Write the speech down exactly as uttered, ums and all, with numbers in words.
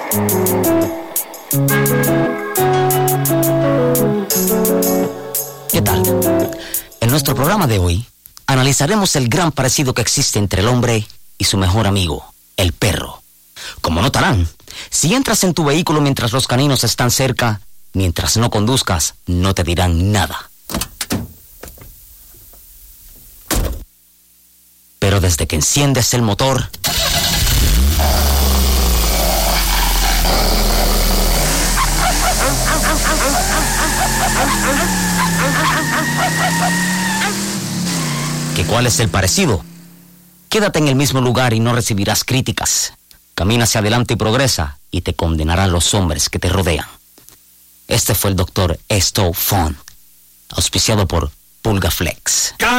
¿Qué tal? En nuestro programa de hoy analizaremos el gran parecido que existe entre el hombre y su mejor amigo, el perro. Como notarán, si entras en tu vehículo mientras los caninos están cerca, mientras no conduzcas, no te dirán nada. Pero desde que enciendes el motor, ¿que cuál es el parecido? Quédate en el mismo lugar y no recibirás críticas. Camina hacia adelante y progresa, y te condenarán los hombres que te rodean. Este fue el doctor Esto Font, auspiciado por Pulgaflex.